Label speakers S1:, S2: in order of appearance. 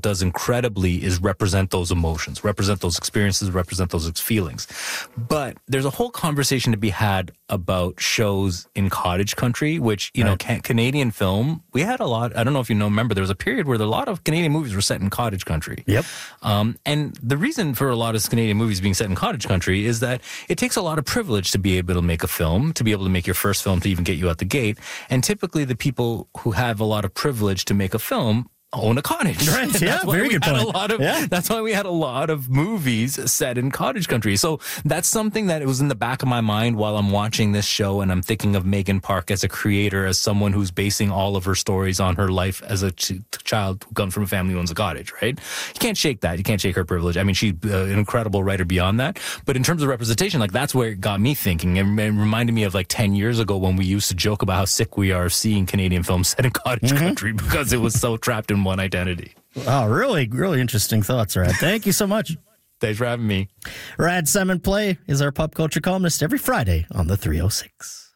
S1: does incredibly is represent those emotions, represent those experiences, represent those feelings. But there's a whole conversation to be had about shows in cottage country, which, you know, Canadian film, we had a lot. I don't know if you remember, there was a period where a lot of Canadian movies were set in cottage country.
S2: Yep.
S1: And the reason for a lot of Canadian movies being set in cottage country is that it takes a lot of privilege to be able to make a film, to be able to make your first film, to even get you out the gate. And typically the people who have a lot of privilege to make a film own a cottage.
S2: Right. Yeah, very good point.
S1: That's why we had a lot of movies set in cottage country. So that's something that it was in the back of my mind while I'm watching this show, and I'm thinking of Megan Park as a creator, as someone who's basing all of her stories on her life as a child who comes from a family who owns a cottage, right? You can't shake that. You can't shake her privilege. I mean, she's an incredible writer beyond that. But in terms of representation, like, that's where it got me thinking. It reminded me of like 10 years ago when we used to joke about how sick we are of seeing Canadian films set in cottage country because it was so trapped in one identity.
S2: Wow, really, really interesting thoughts, Rad. Thank you so much.
S1: Thanks for having me.
S2: Rad Salmon Play is our pop culture columnist every Friday on the 306.